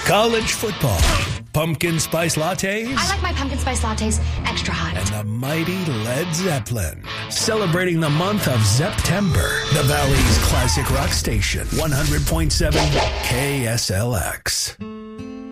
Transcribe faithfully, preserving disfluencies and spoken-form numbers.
college football, pumpkin spice lattes, I like my pumpkin spice lattes extra hot. and the mighty Led Zeppelin. Celebrating the month of September, the Valley's classic rock station, one hundred point seven K S L X.